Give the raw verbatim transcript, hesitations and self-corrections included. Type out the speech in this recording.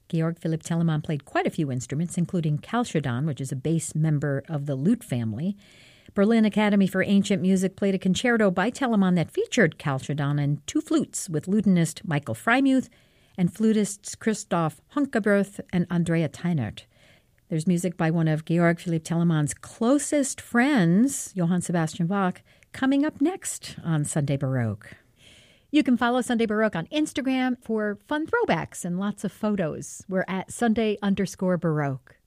Georg Philipp Telemann played quite a few instruments, including Kalchodon, which is a bass member of the lute family. Berlin Academy for Ancient Music played a concerto by Telemann that featured Kalchodon and two flutes with lutenist Michael Freimuth and flutists Christoph Honkeberth and Andrea Teinert. There's music by one of Georg Philipp Telemann's closest friends, Johann Sebastian Bach, coming up next on Sunday Baroque. You can follow Sunday Baroque on Instagram for fun throwbacks and lots of photos. We're at Sunday underscore Baroque.